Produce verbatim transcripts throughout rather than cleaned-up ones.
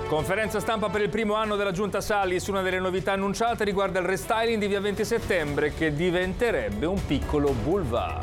Conferenza stampa per il primo anno della Giunta Salis. Una delle novità annunciate riguarda il restyling di via venti settembre, che diventerebbe un piccolo boulevard.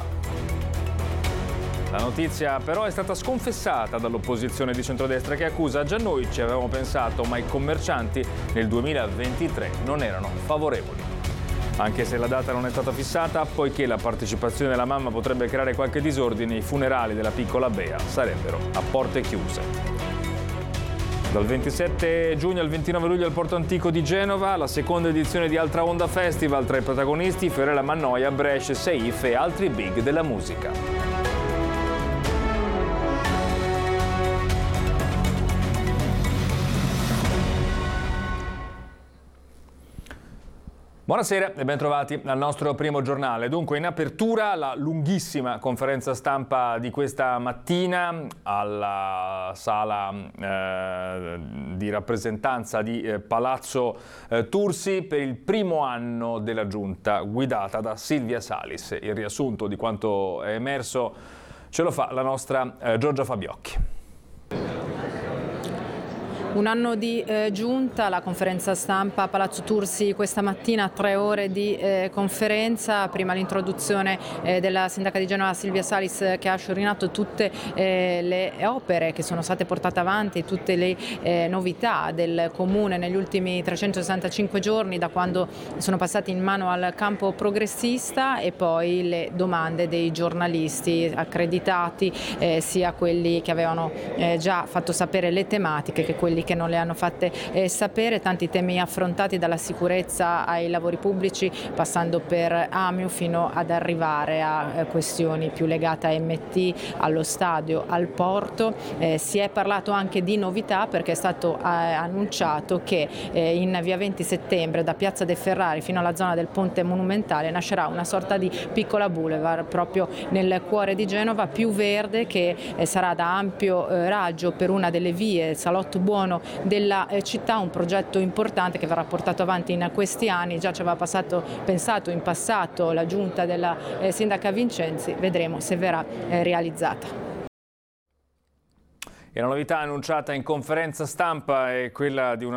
La notizia però è stata sconfessata dall'opposizione di centrodestra, che accusa: già noi ci avevamo pensato, ma i commercianti nel duemilaventitré non erano favorevoli. Anche se la data non è stata fissata, poiché la partecipazione della mamma potrebbe creare qualche disordine, i funerali della piccola Bea sarebbero a porte chiuse. Dal ventisette giugno al ventinove luglio al Porto Antico di Genova, la seconda edizione di Altra Onda Festival. Tra i protagonisti Fiorella Mannoia, Brescia, Seif e altri big della musica. Buonasera e ben trovati al nostro primo giornale. Dunque, in apertura la lunghissima conferenza stampa di questa mattina alla sala eh, di rappresentanza di eh, Palazzo eh, Tursi per il primo anno della Giunta guidata da Silvia Salis. Il riassunto di quanto è emerso ce lo fa la nostra eh, Giorgia Fabiocchi. Un anno di eh, giunta, la conferenza stampa a Palazzo Tursi questa mattina, tre ore di eh, conferenza, prima l'introduzione eh, della sindaca di Genova Silvia Salis, che ha sciorinato tutte eh, le opere che sono state portate avanti, tutte le eh, novità del comune negli ultimi trecentosessantacinque giorni da quando sono passati in mano al campo progressista, e poi le domande dei giornalisti accreditati, eh, sia quelli che avevano eh, già fatto sapere le tematiche che quelli che non le hanno fatte eh, sapere, tanti temi affrontati dalla sicurezza ai lavori pubblici, passando per Amiu fino ad arrivare a eh, questioni più legate a M T, allo stadio, al porto. Eh, si è parlato anche di novità, perché è stato eh, annunciato che eh, in via venti settembre, da Piazza De Ferrari fino alla zona del Ponte Monumentale, nascerà una sorta di piccola boulevard proprio nel cuore di Genova, più verde, che eh, sarà da ampio eh, raggio per una delle vie, il salotto buono della eh, città, un progetto importante che verrà portato avanti in questi anni. Già ci aveva passato, pensato in passato la giunta della eh, sindaca Vincenzi, vedremo se verrà eh, realizzata. E la novità annunciata in conferenza stampa è quella di una